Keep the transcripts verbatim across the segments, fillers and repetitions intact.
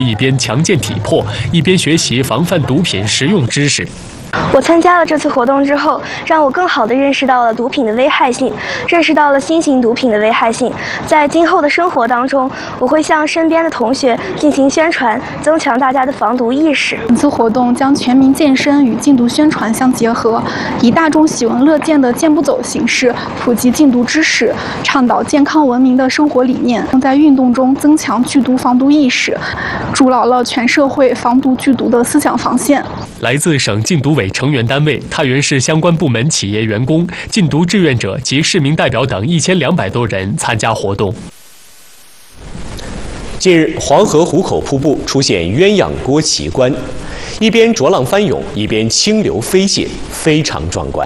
一边强健体魄，一边学习防范毒品实用知识。 我参加了这次活动之后，让我更好地认识到了毒品的危害性，认识到了新型毒品的危害性。在今后的生活当中，我会向身边的同学进行宣传，增强大家的防毒意识。 本次活动将全民健身与禁毒宣传相结合，以大众喜闻乐见的健步走形式普及禁毒知识，倡导健康文明的生活理念，并在运动中增强剧毒防毒意识，筑牢了全社会防毒剧毒的思想防线。 来自省禁毒委成员单位、太原市相关部门企业员工、禁毒志愿者及市民代表等一千两百多人参加活动。 近日，黄河壶口瀑布出现鸳鸯锅奇观，一边浊浪翻涌，一边清流飞泻，非常壮观。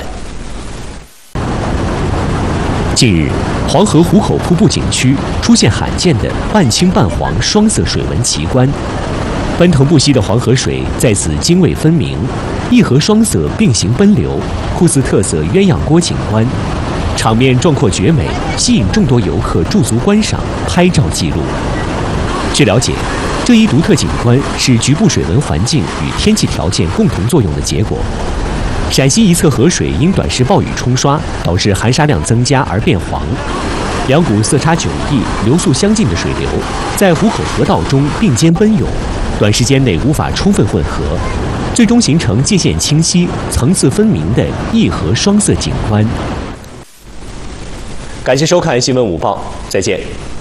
近日，黄河壶口瀑布景区出现罕见的半青半黄双色水纹奇观。奔腾不息的黄河水在此泾渭分明，一河双色并行奔流，酷似特色鸳鸯锅景观，场面壮阔绝美，吸引众多游客驻足观赏、拍照记录。据了解，这一独特景观是局部水文环境与天气条件共同作用的结果。陕西一侧河水因短时暴雨冲刷，导致含沙量增加而变黄。两股色差迥异、流速相近的水流在壶口河道中并肩奔涌，短时间内无法充分混合，最终形成界限清晰、层次分明的一河双色景观。感谢收看新闻午报，再见。